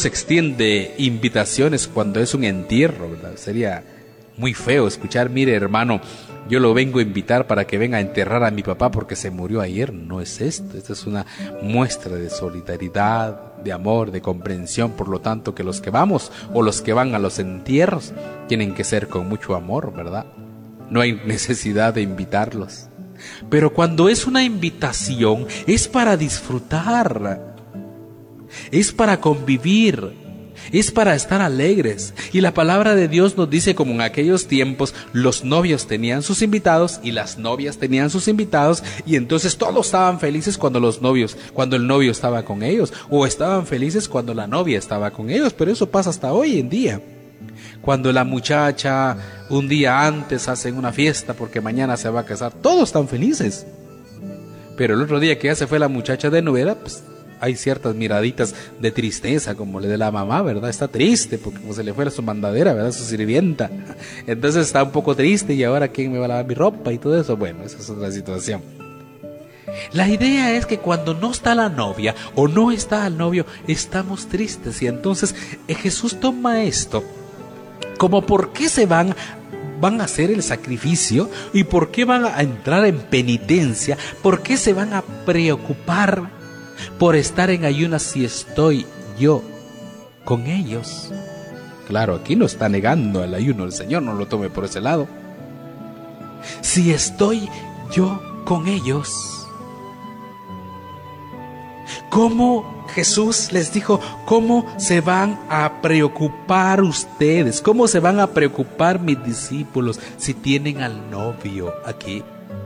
se extiende invitaciones cuando es un entierro, ¿verdad? Sería muy feo escuchar, mire hermano, yo lo vengo a invitar para que venga a enterrar a mi papá porque se murió ayer. No es esto, esta es una muestra de solidaridad, de amor, de comprensión. Por lo tanto, que los que vamos o los que van a los entierros tienen que ser con mucho amor, ¿verdad? No hay necesidad de invitarlos. Pero cuando es una invitación, es para disfrutar, es para convivir, es para estar alegres. Y la palabra de Dios nos dice como en aquellos tiempos los novios tenían sus invitados y las novias tenían sus invitados, y entonces todos estaban felices cuando el novio estaba con ellos, o estaban felices cuando la novia estaba con ellos. Pero eso pasa hasta hoy en día. Cuando la muchacha un día antes hacen una fiesta porque mañana se va a casar, todos están felices. Pero el otro día que ya se fue la muchacha de novia, pues hay ciertas miraditas de tristeza, como le de la mamá, ¿verdad? Está triste porque como se le fue su mandadera, ¿verdad? Su sirvienta. Entonces está un poco triste, y ahora ¿quién me va a lavar mi ropa y todo eso? Bueno, esa es otra situación. La idea es que cuando no está la novia o no está el novio, estamos tristes. Y entonces Jesús toma esto como por qué se van a hacer el sacrificio y por qué van a entrar en penitencia, por qué se van a preocupar por estar en ayunas si estoy yo con ellos. Claro, aquí no está negando el ayuno el Señor, no lo tome por ese lado. Si estoy yo con ellos, ¿cómo Jesús les dijo, cómo se van a preocupar ustedes? ¿Cómo se van a preocupar mis discípulos si tienen al novio aquí?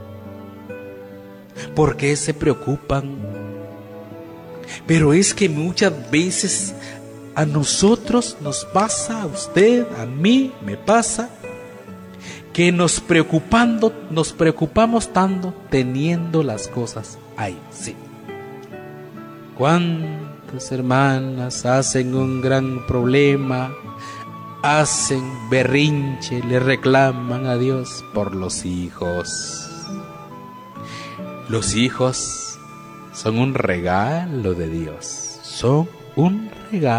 ¿Por qué se preocupan? Pero es que muchas veces a nosotros nos pasa, a usted, a mí, me pasa, que nos preocupamos tanto teniendo las cosas ahí, sí. ¿Cuántas hermanas hacen un gran problema, hacen berrinche, le reclaman a Dios por los hijos? Los hijos son un regalo de Dios, son un regalo.